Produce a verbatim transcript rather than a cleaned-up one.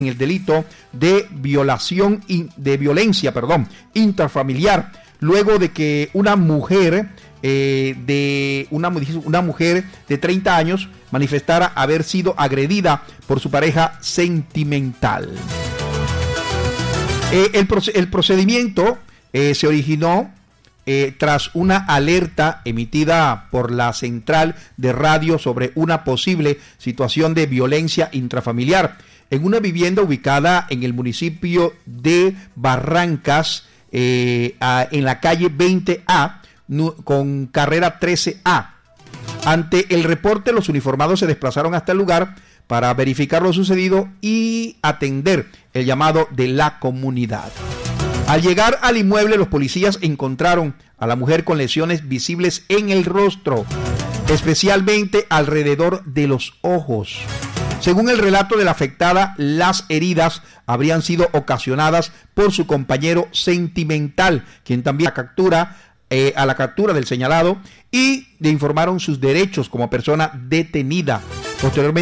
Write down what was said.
en el delito de violación de violencia, perdón, intrafamiliar, luego de que una mujer eh, de una, una mujer de treinta años manifestara haber sido agredida por su pareja sentimental. Eh, el, el procedimiento eh, se originó eh, tras una alerta emitida por la central de radio sobre una posible situación de violencia intrafamiliar en una vivienda ubicada en el municipio de Barrancas, eh, a, en la calle veinte A, nu, con carrera trece A. Ante el reporte, los uniformados se desplazaron hasta el lugar para verificar lo sucedido y atender el llamado de la comunidad. Al llegar al inmueble, los policías encontraron a la mujer con lesiones visibles en el rostro, especialmente alrededor de los ojos. Según el relato de la afectada, las heridas habrían sido ocasionadas por su compañero sentimental, quien también la captura, eh, a la captura del señalado, y le informaron sus derechos como persona detenida. Posteriormente,